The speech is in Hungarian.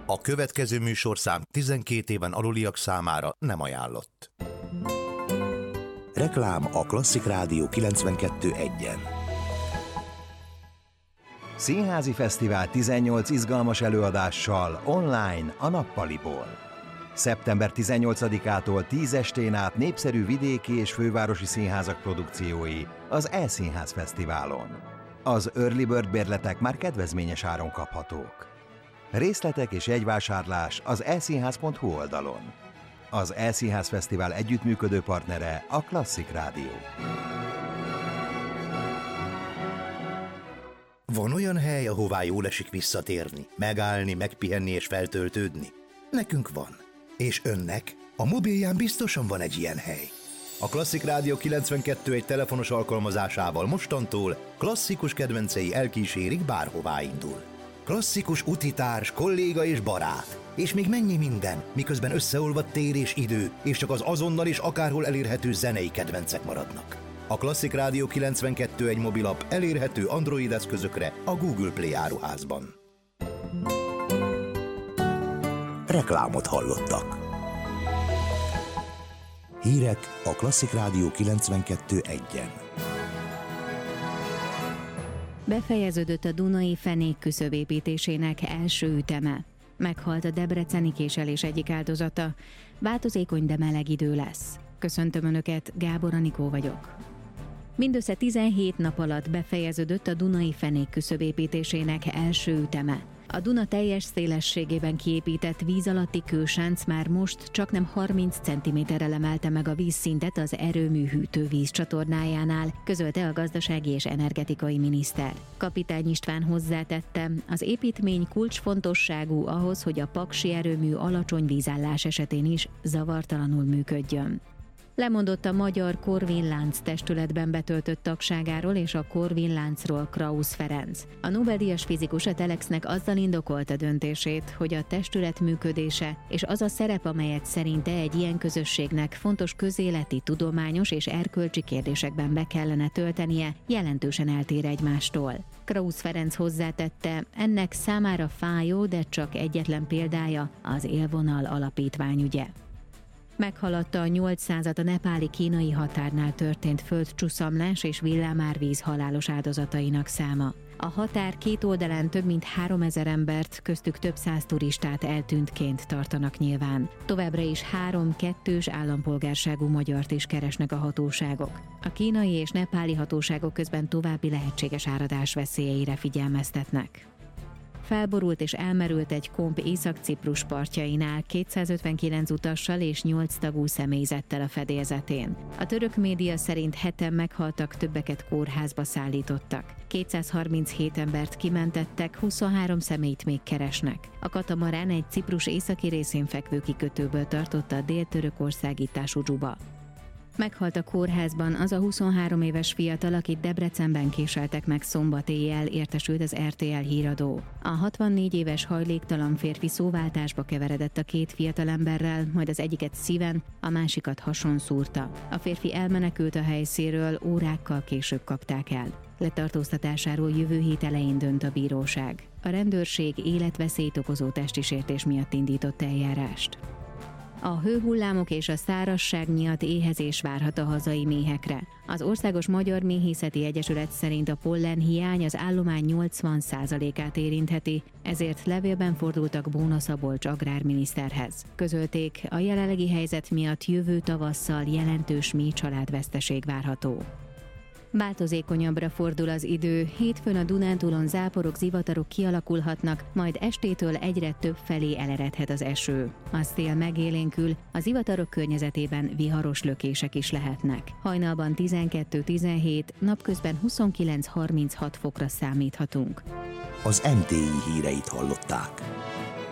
A következő műsorszám 12 éven aluliak számára nem ajánlott. Reklám a Klasszik Rádió 92.1-en. Színházi Fesztivál 18 izgalmas előadással online a Nappaliból. Szeptember 18-ától 10 estén át népszerű vidéki és fővárosi színházak produkciói az E-Színház Fesztiválon. Az Early Bird bérletek már kedvezményes áron kaphatók. Részletek és jegyvásárlás az eszínház.hu oldalon. Az E-Színház Fesztivál együttműködő partnere a Klasszik Rádió. Van olyan hely, ahová jól esik visszatérni, megállni, megpihenni és feltöltődni? Nekünk van. És önnek? A mobilján biztosan van egy ilyen hely. A Klasszik Rádió 92 egy telefonos alkalmazásával mostantól klasszikus kedvencei elkísérik, bárhová indul. Klasszikus utitárs, kolléga és barát. És még mennyi minden, miközben összeolvadt tér és idő, és csak az azonnal és akárhol elérhető zenei kedvencek maradnak. A Klasszik Rádió 92 egy mobilapp elérhető Android eszközökre a Google Play áruházban. Reklámot hallottak. Hírek a Klasszik Rádió 92.1-en. Befejeződött a Dunai fenék küszöbépítésének első üteme. Meghalt a debreceni késelés egyik áldozata. Változékony, de meleg idő lesz. Köszöntöm Önöket, Gábor Anikó vagyok. Mindössze 17 nap alatt befejeződött a Dunai fenék küszöbépítésének első üteme. A Duna teljes szélességében kiépített víz alatti kősánc már most csaknem 30 cm-rel emelte meg a vízszintet az erőmű hűtővíz csatornájánál, közölte a gazdasági és energetikai miniszter. Kapitány István hozzátette, az építmény kulcsfontosságú ahhoz, hogy a paksi erőmű alacsony vízállás esetén is zavartalanul működjön. Lemondott a Magyar Corvin-lánc testületben betöltött tagságáról és a Corvin-láncról Krausz Ferenc. A Nobel-díjas fizikus a Telexnek azzal indokolta döntését, hogy a testület működése és az a szerep, amelyet szerinte egy ilyen közösségnek fontos közéleti, tudományos és erkölcsi kérdésekben be kellene töltenie, jelentősen eltér egymástól. Krausz Ferenc hozzátette, ennek számára fájó, de csak egyetlen példája az Élvonal alapítvány ügye. Meghaladta a 800-at a nepáli-kínai határnál történt földcsuszamlás és villámárvíz halálos áldozatainak száma. A határ két oldalán több mint 3000 embert, köztük több száz turistát eltűntként tartanak nyilván. Továbbra is 3 kettős állampolgárságú magyart is keresnek a hatóságok. A kínai és nepáli hatóságok közben további lehetséges áradás veszélyeire figyelmeztetnek. Felborult és elmerült egy komp Észak-Ciprus partjainál 259 utassal és 8 tagú személyzettel a fedélzetén. A török média szerint 7-en meghaltak, többeket kórházba szállítottak. 237 embert kimentettek, 23 személyt még keresnek. A katamarán egy Ciprus északi részén fekvő kikötőből tartotta a dél-törökországi Tásudzuba. Meghalt a kórházban az a 23 éves fiatal, akit Debrecenben késeltek meg szombat éjjel, értesült az RTL híradó. A 64 éves hajléktalan férfi szóváltásba keveredett a két fiatalemberrel, majd az egyiket szíven, a másikat hason szúrta. A férfi elmenekült a helyszínről, órákkal később kapták el. Letartóztatásáról jövő hét elején dönt a bíróság. A rendőrség életveszélyt okozó testi sértés miatt indított eljárást. A hőhullámok és a szárazság miatt éhezés várhat a hazai méhekre. Az Országos Magyar Méhészeti Egyesület szerint a pollenhiány az állomány 80%-át érintheti, ezért levélben fordultak Bóna Szabolcs agrárminiszterhez. Közölték, a jelenlegi helyzet miatt jövő tavasszal jelentős méhcsaládveszteség várható. Változékonyabbra fordul az idő, hétfőn a Dunántúlon záporok, zivatarok kialakulhatnak, majd estétől egyre több felé eleredhet az eső. A szél megélénkül, a zivatarok környezetében viharos lökések is lehetnek. Hajnalban 12-17, napközben 29-36 fokra számíthatunk. Az NTI híreit hallották.